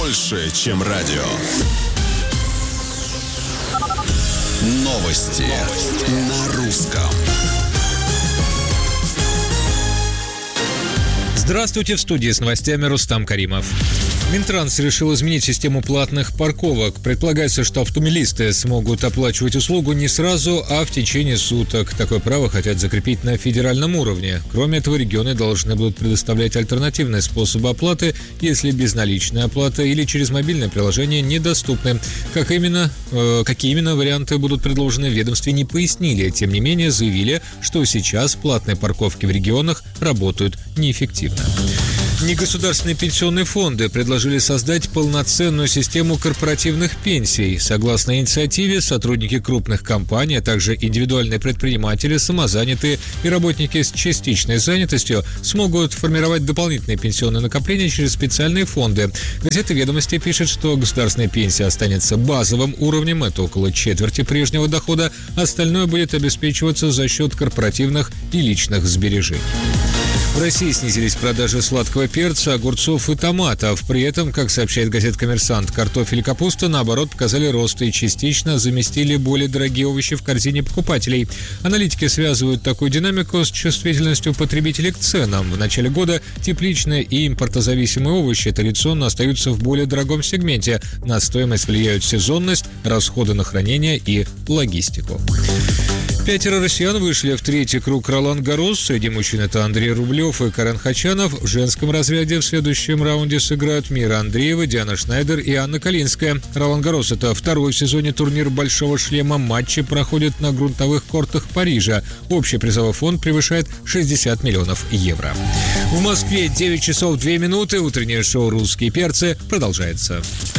больше, чем радио. Новости на русском. Здравствуйте, в студии с новостями Рустам Каримов. Минтранс решил изменить систему платных парковок. Предполагается, что автомобилисты смогут оплачивать услугу не сразу, а в течение суток. Такое право хотят закрепить на федеральном уровне. Кроме этого, регионы должны будут предоставлять альтернативные способы оплаты, если безналичная оплата или через мобильное приложение недоступны. Какие именно варианты будут предложены, в ведомстве не пояснили. Тем не менее, заявили, что сейчас платные парковки в регионах работают неэффективно. Негосударственные пенсионные фонды предложили создать полноценную систему корпоративных пенсий. Согласно инициативе, сотрудники крупных компаний, а также индивидуальные предприниматели, самозанятые и работники с частичной занятостью смогут формировать дополнительные пенсионные накопления через специальные фонды. Газета «Ведомости» пишет, что государственная пенсия останется базовым уровнем, это около четверти прежнего дохода, остальное будет обеспечиваться за счет корпоративных и личных сбережений. В России снизились продажи сладкого перца, огурцов и томатов. При этом, как сообщает газета «Коммерсант», картофель и капуста, наоборот, показали рост и частично заместили более дорогие овощи в корзине покупателей. Аналитики связывают такую динамику с чувствительностью потребителей к ценам. В начале года тепличные и импортозависимые овощи традиционно остаются в более дорогом сегменте. На стоимость влияют сезонность, расходы на хранение и логистику. 5 россиян вышли в третий круг Ролан-Гаррос. Среди мужчин это Андрей Рублев и Карен Хачанов. В женском разряде в следующем раунде сыграют Мира Андреева, Диана Шнайдер и Анна Калинская. Ролан-Гаррос – это второй в сезоне турнир «Большого шлема». Матчи проходят на грунтовых кортах Парижа. Общий призовой фонд превышает 60 миллионов евро. В Москве 9 часов 2 минуты. Утреннее шоу «Русские перцы» продолжается.